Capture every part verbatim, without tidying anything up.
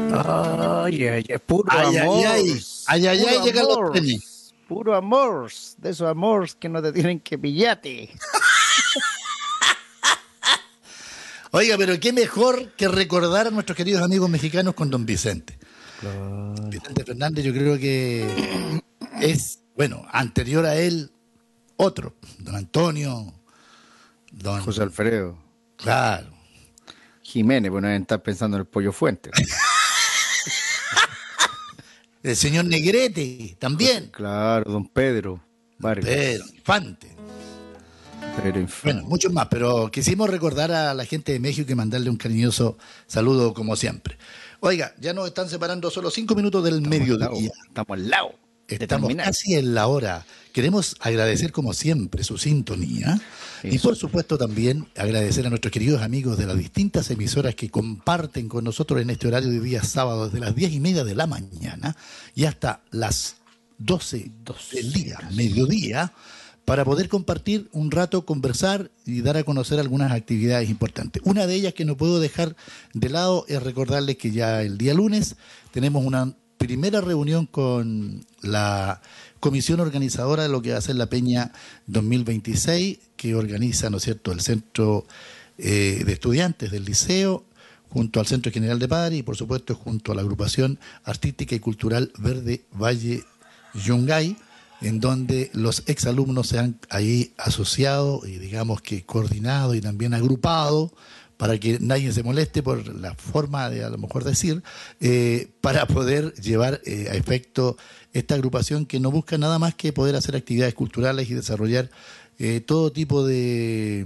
Ay, ay, ay, puro Ay, amor. ay, ay. Ay, ay, ay, llegan los trenes. Puro amor. De esos amores que no te tienen que pillarte. Oiga, pero qué mejor que recordar a nuestros queridos amigos mexicanos con don Vicente. Claro. Vicente Fernández, yo creo que es, bueno, anterior a él, otro, don Antonio, don José Alfredo. Claro. Jiménez, pues no deben estar pensando en el Pollo Fuente. El señor Negrete, también. José, claro, don Pedro Vargas. Pedro Infante. Pedro Infante. Bueno, muchos más, pero quisimos recordar a la gente de México y mandarle un cariñoso saludo como siempre. Oiga, ya nos están separando solo cinco minutos del Estamos mediodía. Al lado, estamos al lado. Estamos casi en la hora. Queremos agradecer como siempre su sintonía. Eso. Y por supuesto también agradecer a nuestros queridos amigos de las distintas emisoras que comparten con nosotros en este horario de día sábado desde las diez y media de la mañana y hasta las doce del día, mediodía, para poder compartir un rato, conversar y dar a conocer algunas actividades importantes. Una de ellas que no puedo dejar de lado es recordarles que ya el día lunes tenemos una primera reunión con la comisión organizadora de lo que va a ser la Peña dos mil veintiséis, que organiza, ¿no es cierto?, el Centro eh, de Estudiantes del Liceo, junto al Centro General de Padres y, por supuesto, junto a la agrupación artística y cultural Verde Valle Yungay, en donde los exalumnos se han ahí asociado y, digamos que coordinado y también agrupado, para que nadie se moleste por la forma de a lo mejor decir, eh, para poder llevar eh, a efecto esta agrupación que no busca nada más que poder hacer actividades culturales y desarrollar eh, todo tipo de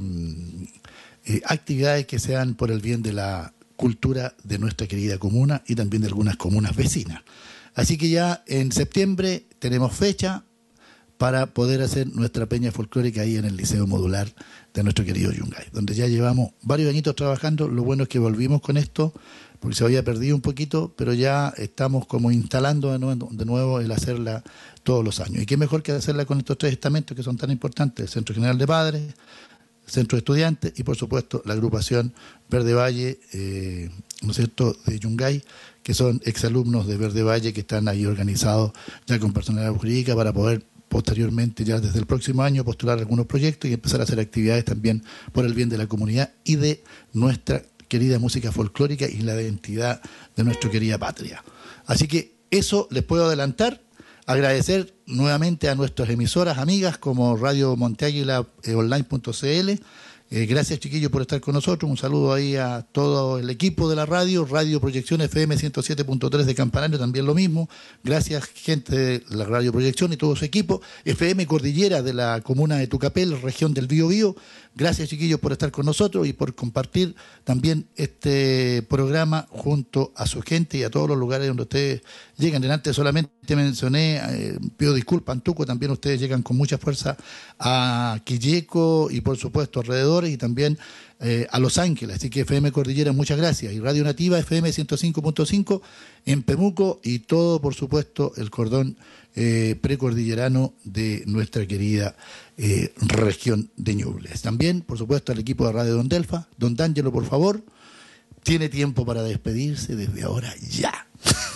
eh, actividades que sean por el bien de la cultura de nuestra querida comuna y también de algunas comunas vecinas. Así que ya en septiembre tenemos fecha para poder hacer nuestra peña folclórica ahí en el Liceo Modular de nuestro querido Yungay, donde ya llevamos varios añitos trabajando. Lo bueno es que volvimos con esto, porque se había perdido un poquito, pero ya estamos como instalando de nuevo, de nuevo el hacerla todos los años. Y qué mejor que hacerla con estos tres estamentos que son tan importantes: el Centro General de Padres, el Centro de Estudiantes y, por supuesto, la agrupación Verde Valle, eh, ¿no es cierto?, de Yungay, que son exalumnos de Verde Valle que están ahí organizados ya con personalidad jurídica para poder posteriormente, ya desde el próximo año, postular algunos proyectos y empezar a hacer actividades también por el bien de la comunidad y de nuestra querida música folclórica y la identidad de nuestra querida patria. Así que eso les puedo adelantar. Agradecer nuevamente a nuestras emisoras amigas como Radio Monteáguila eh, online punto c l. Eh, gracias, chiquillos, por estar con nosotros. Un saludo ahí a todo el equipo de la radio, Radio Proyección F M ciento siete punto tres de Campanario, también lo mismo. Gracias, gente de la Radio Proyección y todo su equipo. F M Cordillera de la comuna de Tucapel, región del Biobío. Gracias, chiquillos, por estar con nosotros y por compartir también este programa junto a su gente y a todos los lugares donde ustedes llegan. Antes solamente mencioné, eh, pido disculpas, Antuco, también ustedes llegan con mucha fuerza a Quilleco y, por supuesto, alrededores y también eh, a Los Ángeles. Así que F M Cordillera, muchas gracias. Y Radio Nativa F M ciento cinco punto cinco en Pemuco y todo, por supuesto, el cordón eh, precordillerano de nuestra querida eh, región de Ñubles. También, por supuesto, al equipo de Radio Don Delfa. Don D'Angelo, por favor, tiene tiempo para despedirse desde ahora ya.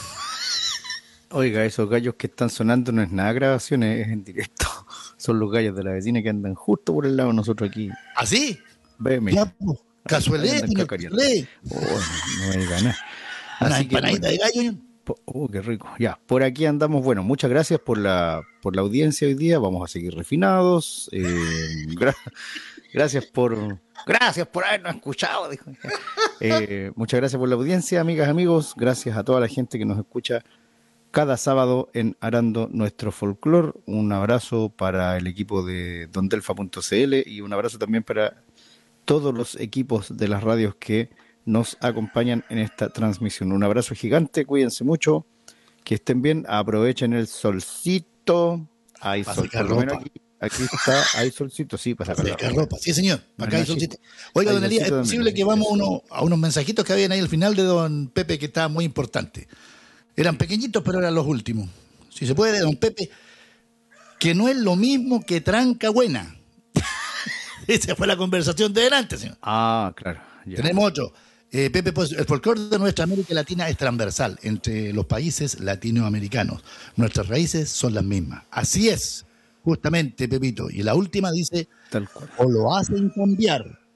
Oiga, esos gallos que están sonando no es nada grabación, es en directo. Son los gallos de la vecina que andan justo por el lado de nosotros aquí. ¿Así? Veme. Ya, pues, casualé, casualé. Oh, no, no hay ganas. Una empanadita de gallo. Oh, qué rico. Ya, por aquí andamos. Bueno, muchas gracias por la por la audiencia hoy día. Vamos a seguir refinados. Eh, gra gracias por gracias por habernos escuchado. Dijo. Eh, muchas gracias por la audiencia, amigas, amigos. Gracias a toda la gente que nos escucha cada sábado en Arando Nuestro Folclor. Un abrazo para el equipo de dondelfa punto c l y un abrazo también para todos los equipos de las radios que nos acompañan en esta transmisión. Un abrazo gigante, cuídense mucho, que estén bien, aprovechen el solcito. Hay sol, por lo menos aquí, aquí está, hay solcito, sí, para sacar la ropa. ropa. Sí, señor, acá hay solcito. Oiga, don Elías, ¿es posible que vamos a, uno, a unos mensajitos que habían ahí al final de don Pepe, que estaba muy importante? Eran pequeñitos, pero eran los últimos. Si se puede, don Pepe, que no es lo mismo que tranca buena. Esa fue la conversación de delante, señor. Ah, claro. Ya. Tenemos otro. Eh, Pepe, pues el folclore de nuestra América Latina es transversal entre los países latinoamericanos. Nuestras raíces son las mismas. Así es, justamente, Pepito. Y la última dice, Tal cual. o lo hacen cambiar